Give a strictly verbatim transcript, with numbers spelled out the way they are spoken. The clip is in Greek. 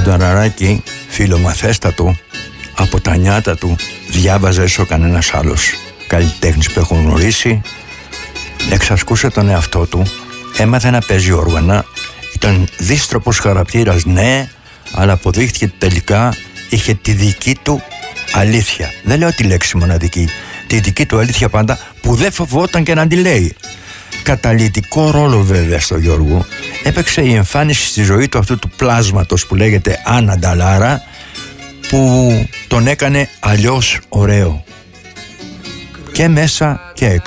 Σιδωραράκη, φιλομαθέστατο, από τα νιάτα του διάβαζε όσο κανένας άλλος καλλιτέχνης που έχουν γνωρίσει. Εξασκούσε τον εαυτό του, έμαθε να παίζει όργανα, ήταν δύστροπος χαρακτήρας, ναι, αλλά αποδείχθηκε τελικά είχε τη δική του αλήθεια. Δεν λέω τη λέξη μοναδική, τη δική του αλήθεια πάντα, που δεν φοβόταν και να τη λέει. Καταλυτικό ρόλο βέβαια στο Γιώργο έπαιξε η εμφάνιση στη ζωή του αυτού του πλάσματος που λέγεται Άννα Νταλάρα, που τον έκανε αλλιώς ωραίο και μέσα και έξω.